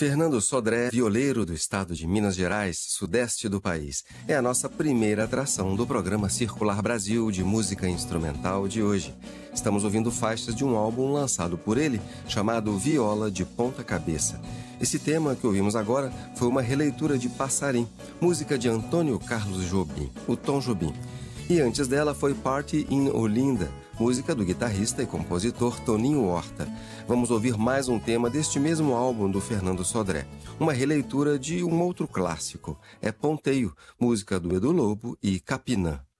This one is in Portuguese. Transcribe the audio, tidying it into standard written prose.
Fernando Sodré, violeiro do estado de Minas Gerais, sudeste do país, é a nossa primeira atração do programa Circular Brasil de música instrumental de hoje. Estamos ouvindo faixas de um álbum lançado por ele, chamado Viola de Ponta Cabeça. Esse tema que ouvimos agora foi uma releitura de Passarim, música de Antônio Carlos Jobim, o Tom Jobim. E antes dela foi Party in Olinda, música do guitarrista e compositor Toninho Horta. Vamos ouvir mais um tema deste mesmo álbum do Fernando Sodré, uma releitura de um outro clássico, é Ponteio, música do Edu Lobo e Capinã.